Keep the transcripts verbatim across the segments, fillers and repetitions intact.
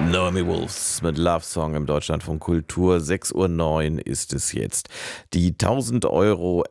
Naomi Wolves mit Love Song im Deutschlandfunk Kultur. sechs Uhr neun ist es jetzt. Die tausend Euro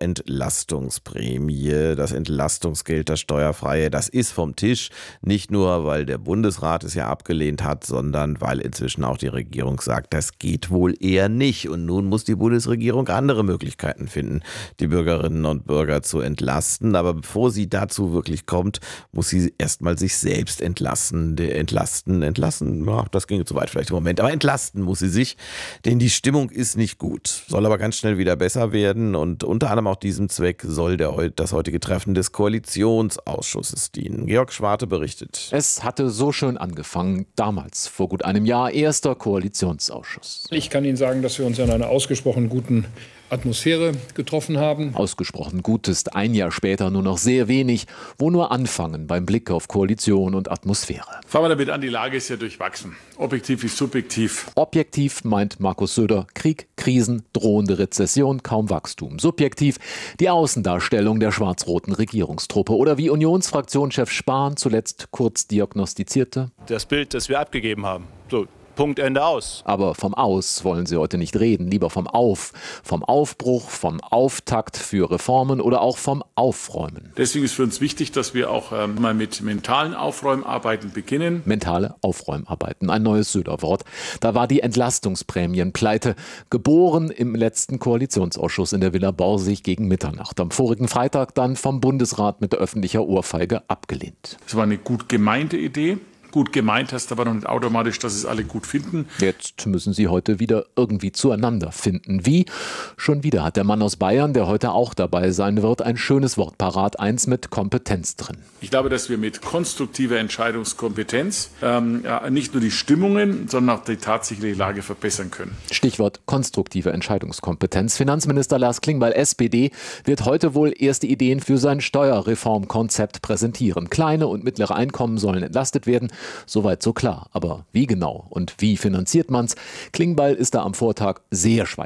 Entlastungsprämie, das Entlastungsgeld, das Steuerfreie, das ist vom Tisch. Nicht nur, weil der Bundesrat es ja abgelehnt hat, sondern weil inzwischen auch die Regierung sagt, das geht wohl eher nicht. Und nun muss die Bundesregierung andere Möglichkeiten finden, die Bürgerinnen und Bürger zu entlasten. Aber bevor sie dazu wirklich kommt, muss sie erstmal sich selbst entlassen. Entlasten, entlassen, ja, das ging zu weit vielleicht im Moment, aber entlasten muss sie sich, denn die Stimmung ist nicht gut, soll aber ganz schnell wieder besser werden und unter anderem auch diesem Zweck soll der, das heutige Treffen des Koalitionsausschusses dienen. Georg Schwarte berichtet. Es hatte so schön angefangen, damals, vor gut einem Jahr, erster Koalitionsausschuss. Ich kann Ihnen sagen, dass wir uns in einer ausgesprochen guten Atmosphäre getroffen haben. Ausgesprochen gut ist ein Jahr später nur noch sehr wenig, wo nur anfangen beim Blick auf Koalition und Atmosphäre. Fangen wir damit an, die Lage ist ja durchwachsen. Objektiv ist subjektiv. Objektiv meint Markus Söder Krieg, Krisen, drohende Rezession, kaum Wachstum. Subjektiv die Außendarstellung der schwarz-roten Regierungstruppe oder wie Unionsfraktionschef Spahn zuletzt kurz diagnostizierte. Das Bild, das wir abgegeben haben. So. Punkt, Ende, aus. Aber vom Aus wollen sie heute nicht reden, lieber vom Auf, vom Aufbruch, vom Auftakt für Reformen oder auch vom Aufräumen. Deswegen ist für uns wichtig, dass wir auch ähm, mal mit mentalen Aufräumarbeiten beginnen. Mentale Aufräumarbeiten, ein neues Söder-Wort. Da war die Entlastungsprämienpleite, geboren im letzten Koalitionsausschuss in der Villa Borsig gegen Mitternacht. Am vorigen Freitag dann vom Bundesrat mit öffentlicher Ohrfeige abgelehnt. Das war eine gut gemeinte Idee. Gut gemeint heißt aber noch nicht automatisch, dass es alle gut finden. Jetzt müssen sie heute wieder irgendwie zueinander finden. Wie? Schon wieder hat der Mann aus Bayern, der heute auch dabei sein wird, ein schönes Wort parat, eins mit Kompetenz drin. Ich glaube, dass wir mit konstruktiver Entscheidungskompetenz ähm, ja, nicht nur die Stimmungen, sondern auch die tatsächliche Lage verbessern können. Stichwort konstruktive Entscheidungskompetenz. Finanzminister Lars Klingbeil, S P D, wird heute wohl erste Ideen für sein Steuerreformkonzept präsentieren. Kleine und mittlere Einkommen sollen entlastet werden. Soweit so klar. Aber wie genau und wie finanziert man's? Klingbeil ist da am Vortag sehr schweigend.